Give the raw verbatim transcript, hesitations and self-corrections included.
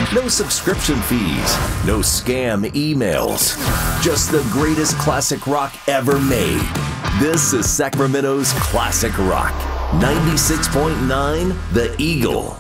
No subscription fees, no scam emails. Just the greatest classic rock ever made. This is Sacramento's Classic Rock. ninety-six point nine The Eagle.